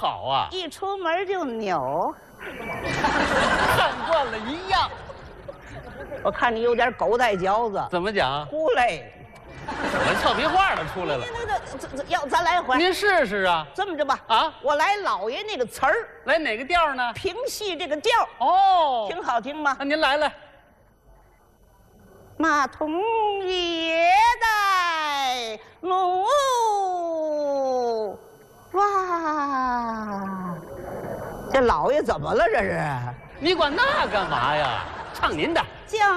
好啊， 一出门就扭。 看惯了一样。 我看你有点狗带嚼子。 怎么讲？ 出来， 怎么俏皮话都出来了？ 要咱来回。 您试试啊。 这么着吧， 啊， 我来老爷那个词儿， 来哪个调呢？ 评戏这个调， 哦， 挺好听吗？ 那您来。 马童也带路，哇！这老爷怎么了？这是？ 你管那干嘛呀？唱您的。 将